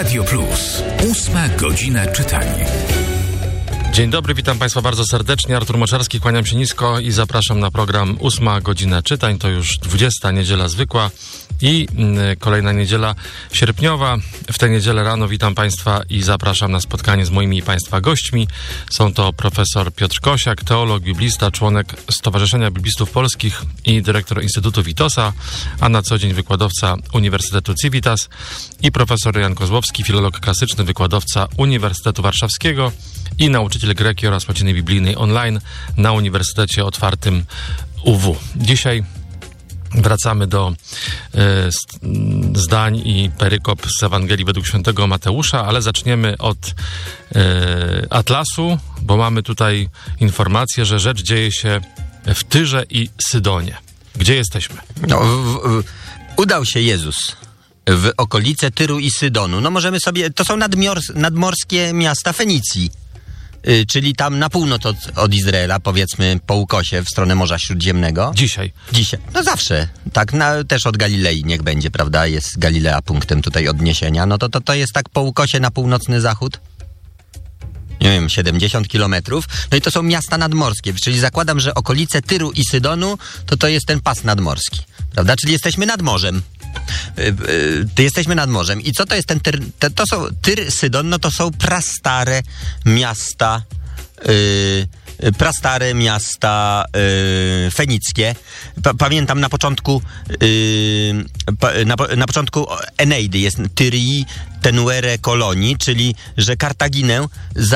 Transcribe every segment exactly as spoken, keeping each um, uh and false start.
Radio Plus. Ósma godzina czytania. Dzień dobry, witam Państwa bardzo serdecznie. Artur Moczarski, kłaniam się nisko i zapraszam na program Ósma godzina czytań. To już dwudziesta niedziela zwykła i y, kolejna niedziela sierpniowa. W tę niedzielę rano witam Państwa i zapraszam na spotkanie z moimi i Państwa gośćmi. Są to profesor Piotr Kosiak, teolog, biblista, członek Stowarzyszenia Biblistów Polskich i dyrektor Instytutu Witosa, a na co dzień wykładowca Uniwersytetu Civitas, i profesor Jan Kozłowski, filolog klasyczny, wykładowca Uniwersytetu Warszawskiego i nauczyciel greki oraz łaciny biblijnej online na Uniwersytecie Otwartym U W. Dzisiaj wracamy do y, zdań i perykop z Ewangelii według świętego Mateusza, ale zaczniemy od y, Atlasu, bo mamy tutaj informację, że rzecz dzieje się w Tyrze i Sydonie. Gdzie jesteśmy? No, w, w, udał się Jezus w okolice Tyru i Sydonu. No możemy sobie, to są nadmiors, nadmorskie miasta Fenicji. Yy, czyli tam na północ od, od Izraela, powiedzmy po ukosie w stronę Morza Śródziemnego. Dzisiaj. Dzisiaj. No zawsze. Tak, na, też od Galilei niech będzie, prawda? Jest Galilea punktem tutaj odniesienia. No to, to, to jest tak po ukosie na północny zachód. Nie wiem, siedemdziesiąt kilometrów. No i to są miasta nadmorskie, czyli zakładam, że okolice Tyru i Sydonu to to jest ten pas nadmorski, prawda? Czyli jesteśmy nad morzem. Yy, yy, jesteśmy nad morzem. I co to jest ten Tyr? Te, to są Tyr, Sydon, no to są prastare miasta, yy, prastare miasta yy, fenickie. Pa, pamiętam na początku yy, pa, na, na początku Eneidy jest Tyrii Tenuere Kolonii, czyli że Kartaginę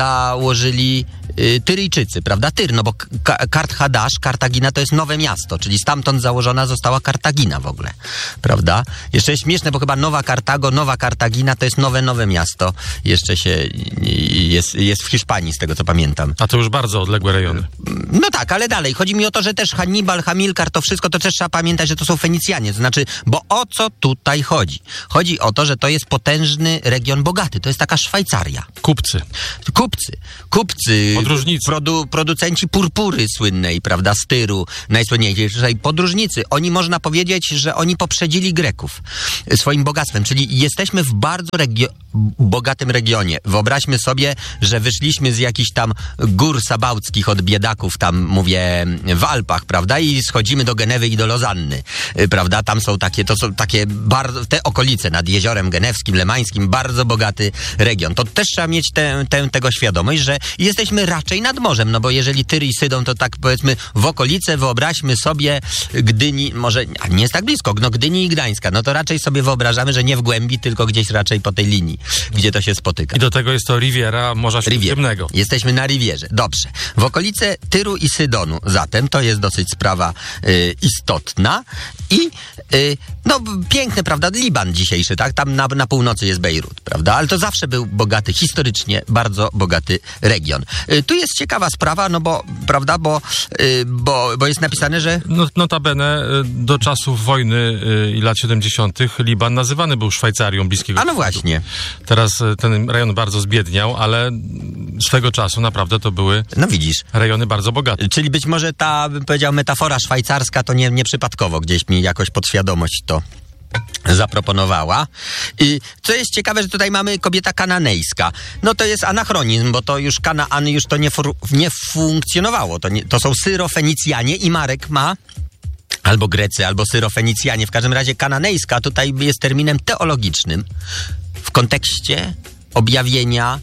założyli y, Tyryjczycy, prawda? Tyr, no bo Ka- Kart Hadasz, Kartagina to jest nowe miasto, czyli stamtąd założona została Kartagina w ogóle, prawda? Jeszcze jest śmieszne, bo chyba Nowa Kartago, Nowa Kartagina to jest nowe, nowe miasto. Jeszcze się y, jest, jest w Hiszpanii, z tego co pamiętam. A to już bardzo odległe rejony. No tak, ale dalej. Chodzi mi o to, że też Hannibal, Hamilkar, to wszystko, to też trzeba pamiętać, że to są Fenicjanie. To znaczy, bo o co tutaj chodzi? Chodzi o to, że to jest potężny region bogaty. To jest taka Szwajcaria. Kupcy. Kupcy. Kupcy. Podróżnicy. Produ, producenci purpury słynnej, prawda, z Tyru. Najsłynniejszej. Podróżnicy. Oni, można powiedzieć, że oni poprzedzili Greków swoim bogactwem. Czyli jesteśmy w bardzo regio- bogatym regionie. Wyobraźmy sobie, że wyszliśmy z jakichś tam gór sabałckich od biedaków, tam mówię w Alpach, prawda, i schodzimy do Genewy i do Lozanny, prawda, tam są takie, to są takie bardzo, te okolice nad Jeziorem Genewskim, Lemańskim, bardzo bogaty region. To też trzeba mieć tę, tę, tego świadomość, że jesteśmy raczej nad morzem, no bo jeżeli Tyr i Sydon, to tak powiedzmy w okolice, wyobraźmy sobie Gdyni, może nie jest tak blisko, no Gdyni i Gdańska, no to raczej sobie wyobrażamy, że nie w głębi, tylko gdzieś raczej po tej linii, gdzie to się spotyka. I do tego jest to Riviera Morza Śródziemnego. Jesteśmy na Rivierze. Dobrze. W okolice Tyru i Sydonu zatem to jest dosyć sprawa y, istotna i y, no piękny, prawda, Liban dzisiejszy, tak? Tam na, na północy jest Bejrut, prawda? Ale to zawsze był bogaty, historycznie bardzo bogaty region. Y, tu jest ciekawa sprawa, no bo, prawda, bo, y, bo, bo jest napisane, że... No, notabene do czasów wojny i lat siedemdziesiątych Liban nazywany był Szwajcarią Bliskiego Wschodu. A no właśnie. Teraz ten rejon bardzo zbiedniał, ale swego czasu naprawdę to były no widzisz. rejony bardzo bogate. Czyli być może ta, bym powiedział, metafora szwajcarska to nie, nieprzypadkowo gdzieś mi jakoś podświadomość to zaproponowała. I co jest ciekawe, że tutaj mamy kobieta kananejska. No to jest anachronizm, bo to już Kanaan już to nie, fu- nie funkcjonowało. To, nie, to są Syrofenicjanie i Marek ma albo Grecy, albo Syrofenicjanie. W każdym razie kananejska tutaj jest terminem teologicznym w kontekście objawienia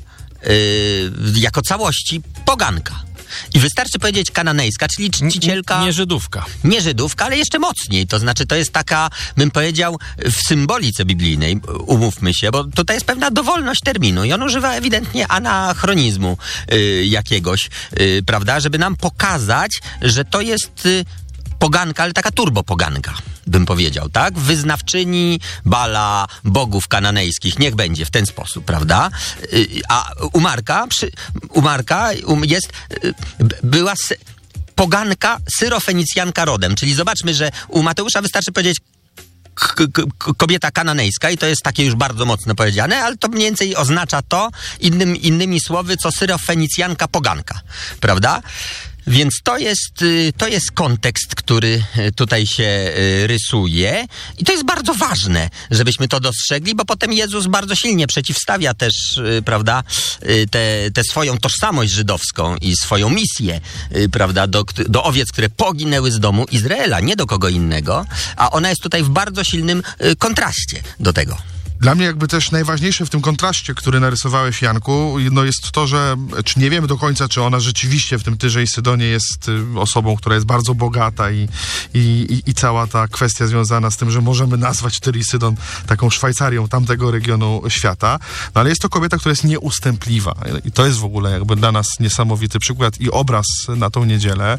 yy, jako całości poganka. I wystarczy powiedzieć kananejska, czyli czcicielka... Nie, nie Żydówka. Nie Żydówka, ale jeszcze mocniej. To znaczy to jest taka, bym powiedział, w symbolice byblijnej, umówmy się, bo tutaj jest pewna dowolność terminu i on używa ewidentnie anachronizmu y, jakiegoś, y, prawda, żeby nam pokazać, że to jest... Y, poganka, ale taka turbopoganka, bym powiedział, tak? Wyznawczyni Bala, bogów kananejskich, niech będzie w ten sposób, prawda? A u Marka, przy, u Marka jest, była poganka syrofenicjanka rodem, czyli zobaczmy, że u Mateusza wystarczy powiedzieć k- k- kobieta kananejska i to jest takie już bardzo mocno powiedziane, ale to mniej więcej oznacza to innym, innymi słowy, co syrofenicjanka poganka, prawda? Więc to jest, to jest kontekst, który tutaj się rysuje i to jest bardzo ważne, żebyśmy to dostrzegli, bo potem Jezus bardzo silnie przeciwstawia też, prawda, tę te, swoją tożsamość żydowską i swoją misję, prawda, do, do owiec, które poginęły z domu Izraela, nie do kogo innego, a ona jest tutaj w bardzo silnym kontraście do tego. Dla mnie jakby też najważniejsze w tym kontraście, który narysowałeś, Janku, no jest to, że czy nie wiemy do końca, czy ona rzeczywiście w tym Tyrze i Sydonie jest osobą, która jest bardzo bogata i, i, i, i cała ta kwestia związana z tym, że możemy nazwać Tyr i Sydon taką Szwajcarią tamtego regionu świata, no ale jest to kobieta, która jest nieustępliwa i to jest w ogóle jakby dla nas niesamowity przykład i obraz na tą niedzielę.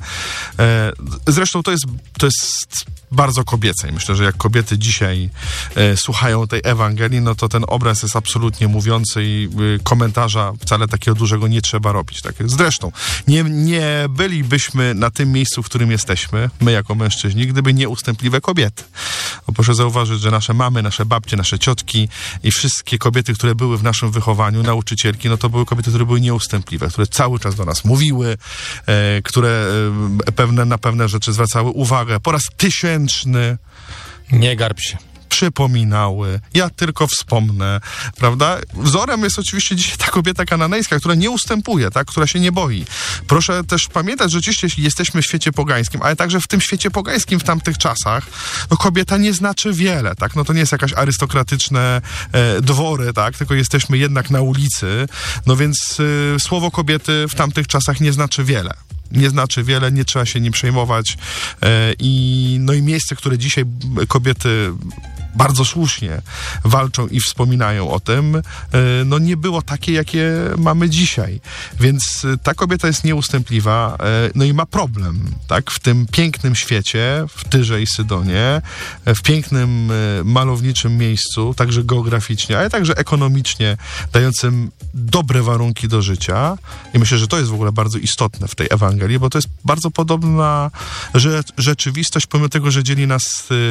Zresztą to jest, to jest bardzo kobiece i myślę, że jak kobiety dzisiaj e, słuchają tej Ewangelii, no to ten obraz jest absolutnie mówiący i y, komentarza wcale takiego dużego nie trzeba robić. Tak? Zresztą nie, nie bylibyśmy na tym miejscu, w którym jesteśmy, my jako mężczyźni, gdyby nie ustępliwe kobiety. Bo proszę zauważyć, że nasze mamy, nasze babcie, nasze ciotki i wszystkie kobiety, które były w naszym wychowaniu, nauczycielki, no to były kobiety, które były nieustępliwe, które cały czas do nas mówiły, e, które e, pewne, na pewne rzeczy zwracały uwagę. Po raz tysięczny nie garb się. Przypominały, ja tylko wspomnę, prawda? Wzorem jest oczywiście dzisiaj ta kobieta kananejska, która nie ustępuje, tak? Która się nie boi. Proszę też pamiętać, że oczywiście jesteśmy w świecie pogańskim, ale także w tym świecie pogańskim w tamtych czasach, no kobieta nie znaczy wiele, tak? No to nie jest jakaś arystokratyczne e, dwory, tak? Tylko jesteśmy jednak na ulicy, no więc e, słowo kobiety w tamtych czasach nie znaczy wiele. Nie znaczy wiele, nie trzeba się nim przejmować e, i no i miejsce, które dzisiaj kobiety bardzo słusznie walczą i wspominają o tym, no nie było takie, jakie mamy dzisiaj. Więc ta kobieta jest nieustępliwa, no i ma problem, tak? W tym pięknym świecie, w Tyrze i Sydonie, w pięknym, malowniczym miejscu, także geograficznie, ale także ekonomicznie, dającym dobre warunki do życia. I myślę, że to jest w ogóle bardzo istotne w tej Ewangelii, bo to jest bardzo podobna rzecz, rzeczywistość, pomimo tego, że dzieli nas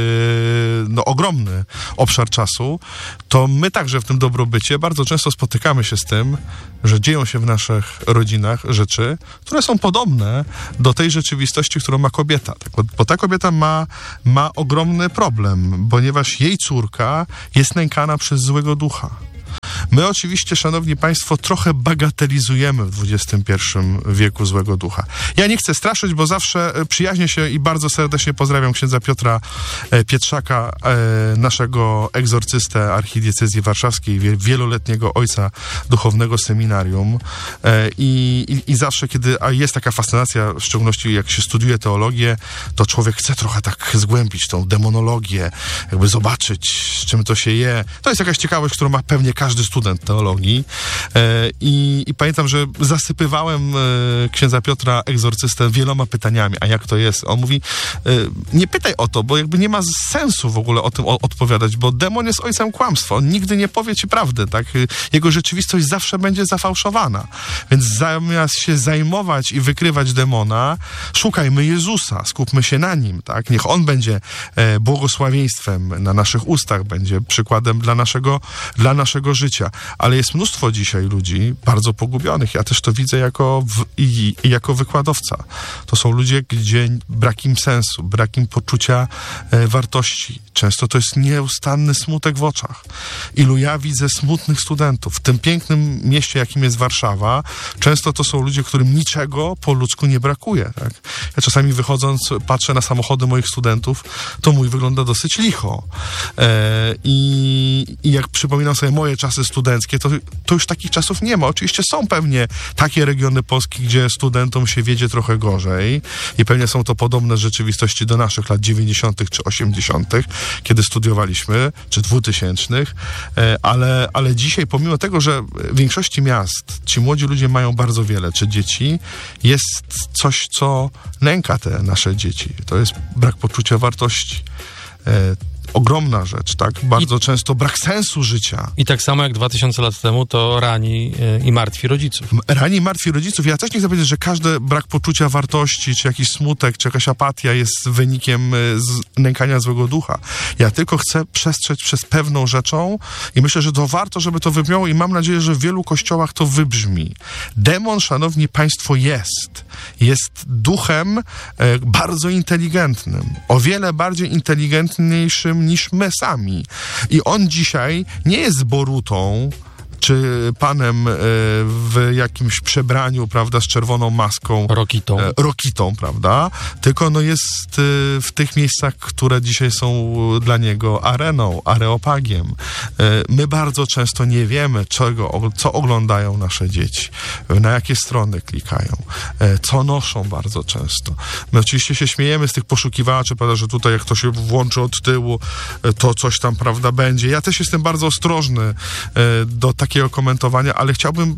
no, ogromny obszar czasu, to my także w tym dobrobycie bardzo często spotykamy się z tym, że dzieją się w naszych rodzinach rzeczy, które są podobne do tej rzeczywistości, którą ma kobieta. Tak? Bo, bo ta kobieta ma, ma ogromny problem, ponieważ jej córka jest nękana przez złego ducha. My oczywiście, szanowni państwo, trochę bagatelizujemy w dwudziestym pierwszym wieku złego ducha. Ja nie chcę straszyć, bo zawsze przyjaźnię się i bardzo serdecznie pozdrawiam księdza Piotra Pietrzaka, naszego egzorcystę archidiecezji warszawskiej, wieloletniego ojca duchownego seminarium. I, i, i zawsze, kiedy a jest taka fascynacja, w szczególności jak się studiuje teologię, to człowiek chce trochę tak zgłębić tą demonologię, jakby zobaczyć, z czym to się je. To jest jakaś ciekawość, którą ma pewnie każdy student teologii e, i, i pamiętam, że zasypywałem e, księdza Piotra egzorcystę wieloma pytaniami, a jak to jest? On mówi, e, nie pytaj o to, bo jakby nie ma sensu w ogóle o tym o, odpowiadać, bo demon jest ojcem kłamstwa, on nigdy nie powie ci prawdy, tak? Jego rzeczywistość zawsze będzie zafałszowana, więc zamiast się zajmować i wykrywać demona, szukajmy Jezusa, skupmy się na Nim, tak? Niech On będzie e, błogosławieństwem na naszych ustach, będzie przykładem dla naszego, dla naszego życia. Ale jest mnóstwo dzisiaj ludzi bardzo pogubionych. Ja też to widzę jako, w, i, i jako wykładowca. To są ludzie, gdzie brak im sensu, brak im poczucia e, wartości. Często to jest nieustanny smutek w oczach. Ilu ja widzę smutnych studentów. W tym pięknym mieście, jakim jest Warszawa, często to są ludzie, którym niczego po ludzku nie brakuje. Tak? Ja czasami wychodząc, patrzę na samochody moich studentów, to mój wygląda dosyć licho. E, i, I jak przypominam sobie moje czasy studenckie, to, to już takich czasów nie ma. Oczywiście są pewnie takie regiony Polski, gdzie studentom się wiedzie trochę gorzej i pewnie są to podobne rzeczywistości do naszych lat dziewięćdziesiątych czy osiemdziesiątych, kiedy studiowaliśmy, czy dwutysięcznych, ale, ale dzisiaj, pomimo tego, że w większości miast ci młodzi ludzie mają bardzo wiele, czy dzieci, jest coś, co nęka te nasze dzieci. To jest brak poczucia wartości. ogromna rzecz, tak? Bardzo I, często brak sensu życia. I tak samo jak dwa tysiące lat temu to rani yy, i martwi rodziców. Rani i martwi rodziców. Ja też nie chcę powiedzieć, że każdy brak poczucia wartości, czy jakiś smutek, czy jakaś apatia jest wynikiem yy, z, nękania złego ducha. Ja tylko chcę przestrzec przez pewną rzeczą i myślę, że to warto, żeby to wybrzmiało i mam nadzieję, że w wielu kościołach to wybrzmi. Demon, szanowni państwo, jest. Jest duchem e, bardzo inteligentnym. O wiele bardziej inteligentniejszym niż my sami. I on dzisiaj nie jest Borutą, czy panem e, w jakimś przebraniu, prawda, z czerwoną maską. Rokitą. E, rokitą, prawda? Tylko no jest e, w tych miejscach, które dzisiaj są dla niego areną, areopagiem. E, my bardzo często nie wiemy, czego, co oglądają nasze dzieci, na jakie strony klikają, e, co noszą bardzo często. My oczywiście się śmiejemy z tych poszukiwaczy, prawda, że tutaj jak to się włączy od tyłu, e, to coś tam, prawda, będzie. Ja też jestem bardzo ostrożny e, do takiego komentowania, ale chciałbym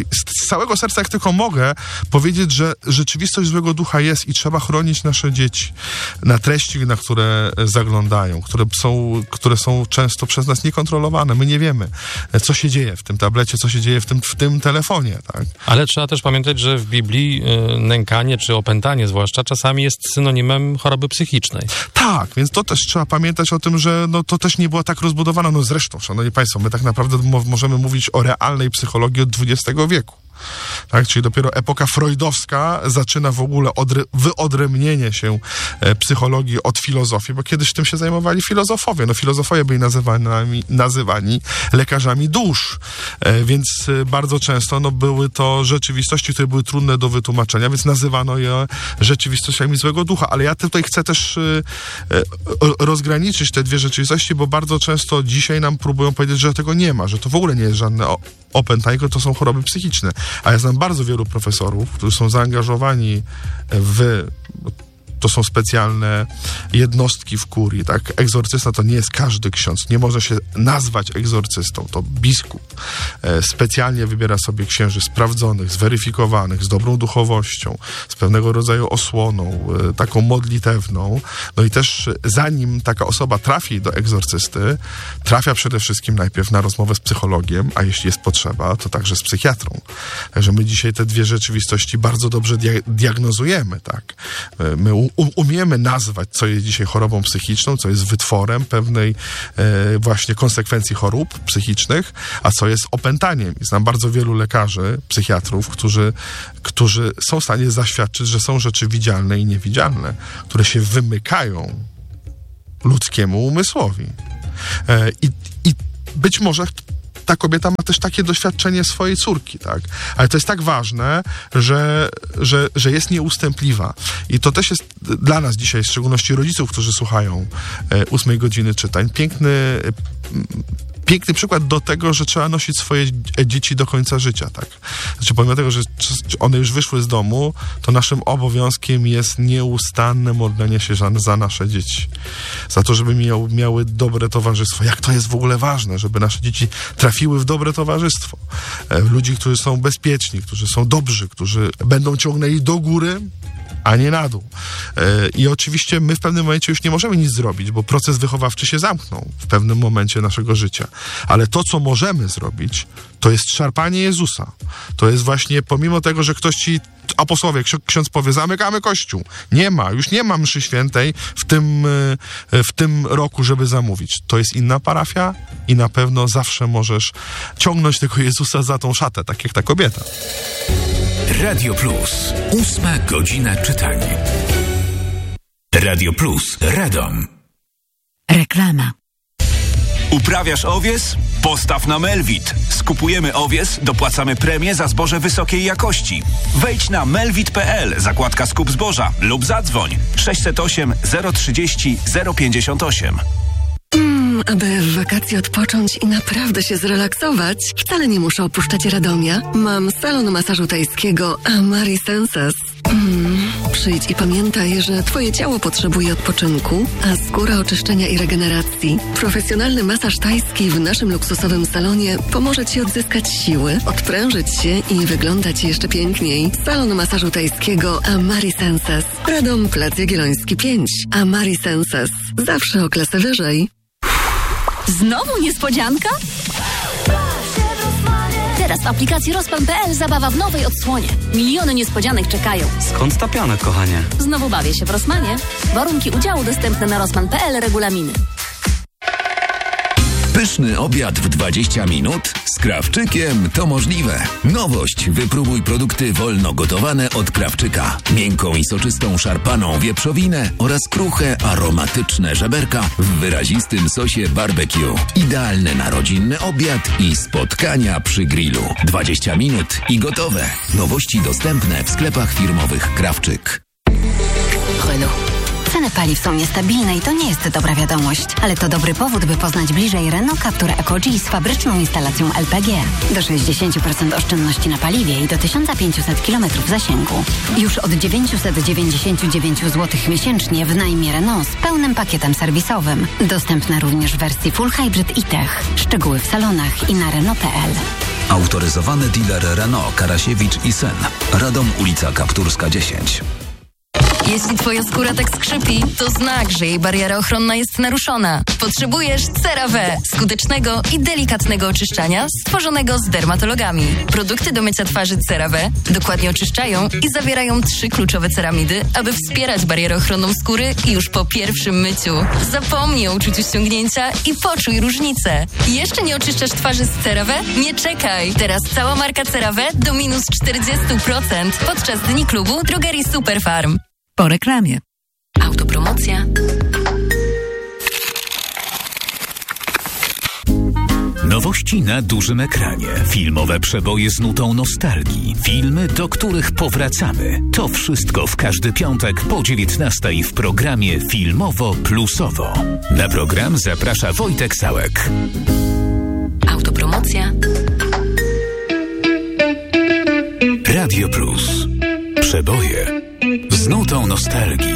z całego serca, jak tylko mogę, powiedzieć, że rzeczywistość złego ducha jest i trzeba chronić nasze dzieci na treści, na które zaglądają, które są, które są często przez nas niekontrolowane. My nie wiemy, co się dzieje w tym tablecie, co się dzieje w tym, w tym telefonie. Tak? Ale trzeba też pamiętać, że w Biblii y, nękanie czy opętanie zwłaszcza czasami jest synonimem choroby psychicznej. Tak, więc to też trzeba pamiętać o tym, że no, to też nie było tak rozbudowane. No zresztą, szanowni państwo, my tak naprawdę mo- możemy mówić o realnej psychologii od dwudziestego wieku. Tak? Czyli dopiero epoka freudowska zaczyna w ogóle odry- wyodrębnienie się e, psychologii od filozofii, bo kiedyś tym się zajmowali filozofowie. No filozofowie byli nazywani, nazywani lekarzami dusz, e, więc e, bardzo często no, były to rzeczywistości, które były trudne do wytłumaczenia, więc nazywano je rzeczywistościami złego ducha. Ale ja tutaj chcę też e, e, rozgraniczyć te dwie rzeczywistości, bo bardzo często dzisiaj nam próbują powiedzieć, że tego nie ma, że to w ogóle nie jest żadne o- opętanie, to są choroby psychiczne. A ja znam bardzo wielu profesorów, którzy są zaangażowani w... To są specjalne jednostki w kurii, tak? Egzorcysta to nie jest każdy ksiądz, nie może się nazwać egzorcystą, to biskup e, specjalnie wybiera sobie księży sprawdzonych, zweryfikowanych, z dobrą duchowością, z pewnego rodzaju osłoną, e, taką modlitewną, no i też zanim taka osoba trafi do egzorcysty, trafia przede wszystkim najpierw na rozmowę z psychologiem, a jeśli jest potrzeba, to także z psychiatrą. Także my dzisiaj te dwie rzeczywistości bardzo dobrze dia- diagnozujemy, tak? E, my u- umiemy nazwać, co jest dzisiaj chorobą psychiczną, co jest wytworem pewnej e, właśnie konsekwencji chorób psychicznych, a co jest opętaniem. I znam bardzo wielu lekarzy, psychiatrów, którzy, którzy są w stanie zaświadczyć, że są rzeczy widzialne i niewidzialne, które się wymykają ludzkiemu umysłowi. E, i, I być może ta kobieta ma też takie doświadczenie swojej córki, tak? Ale to jest tak ważne, że, że, że jest nieustępliwa. I to też jest dla nas dzisiaj, w szczególności rodziców, którzy słuchają e, ósmej godziny czytań, piękny, e, piękny przykład do tego, że trzeba nosić swoje dzieci do końca życia, tak? Znaczy, pomimo tego, że one już wyszły z domu, to naszym obowiązkiem jest nieustanne modlenie się za nasze dzieci. Za to, żeby miał, miały dobre towarzystwo. Jak to jest w ogóle ważne, żeby nasze dzieci trafiły w dobre towarzystwo. E, ludzi, którzy są bezpieczni, którzy są dobrzy, którzy będą ciągnęli do góry, a nie na dół. E, I oczywiście my w pewnym momencie już nie możemy nic zrobić, bo proces wychowawczy się zamknął w pewnym momencie naszego życia. Ale to, co możemy zrobić, to jest szarpanie Jezusa. To jest właśnie, pomimo tego, że ktoś ci, apostołowie, ksiądz powie, zamykamy kościół. Nie ma, już nie ma mszy świętej w tym, w tym roku, żeby zamówić. To jest inna parafia i na pewno zawsze możesz ciągnąć tego Jezusa za tą szatę, tak jak ta kobieta. Radio Plus. Ósma godzina czytania. Radio Plus. Radom. Reklama. Uprawiasz owies? Postaw na Melwit. Skupujemy owies, dopłacamy premię za zboże wysokiej jakości. Wejdź na melwit kropka p l, zakładka skup zboża lub zadzwoń sześćset osiem zero trzydzieści zero pięćdziesiąt osiem. Mm, aby w wakacje odpocząć i naprawdę się zrelaksować, wcale nie muszę opuszczać Radomia. Mam salon masażu tajskiego Amari Senses. Mm, przyjdź i pamiętaj, że twoje ciało potrzebuje odpoczynku, a skóra oczyszczenia i regeneracji. Profesjonalny masaż tajski w naszym luksusowym salonie pomoże ci odzyskać siły, odprężyć się i wyglądać jeszcze piękniej. Salon masażu tajskiego Amari Senses. Radom, Plac Jagielloński pięć. Amari Senses. Zawsze o klasę wyżej. Znowu niespodzianka? Teraz w aplikacji Rozpan kropka pe el zabawa w nowej odsłonie. Miliony niespodzianek czekają. Skąd ta pianek, kochanie? Znowu bawię się w Rossmanie. Warunki udziału dostępne na rozpan kropka pe el, regulaminy. Pyszny obiad w dwadzieścia minut? Z Krawczykiem to możliwe. Nowość. Wypróbuj produkty wolno gotowane od Krawczyka. Miękką i soczystą szarpaną wieprzowinę oraz kruche, aromatyczne żeberka w wyrazistym sosie barbecue. Idealny na rodzinny obiad i spotkania przy grillu. dwadzieścia minut i gotowe. Nowości dostępne w sklepach firmowych Krawczyk. Renault. Ceny paliw są niestabilne i to nie jest dobra wiadomość, ale to dobry powód, by poznać bliżej Renault Captur Eco-G z fabryczną instalacją L P G. Do sześćdziesiąt procent oszczędności na paliwie i do tysiąc pięćset kilometrów zasięgu. Już od dziewięćset dziewięćdziesiąt dziewięć złotych miesięcznie w najmie Renault z pełnym pakietem serwisowym. Dostępne również w wersji Full Hybrid i Tech. Szczegóły w salonach i na Renault kropka pe el. Autoryzowany dealer Renault Karasiewicz i Syn. Radom, ulica Kapturska dziesięć. Jeśli twoja skóra tak skrzypi, to znak, że jej bariera ochronna jest naruszona. Potrzebujesz CeraVe, skutecznego i delikatnego oczyszczania stworzonego z dermatologami. Produkty do mycia twarzy CeraVe dokładnie oczyszczają i zawierają trzy kluczowe ceramidy, aby wspierać barierę ochronną skóry już po pierwszym myciu. Zapomnij o uczuciu ściągnięcia i poczuj różnicę. Jeszcze nie oczyszczasz twarzy z CeraVe? Nie czekaj! Teraz cała marka CeraVe do minus czterdzieści procent podczas Dni Klubu Drogerii Superfarm. Po reklamie. Autopromocja. Nowości na dużym ekranie. Filmowe przeboje z nutą nostalgii. Filmy, do których powracamy. To wszystko w każdy piątek po dziewiętnastej w programie Filmowo-Plusowo. Na program zaprasza Wojtek Sałek. Autopromocja. Radio Plus. Przeboje z nutą nostalgii.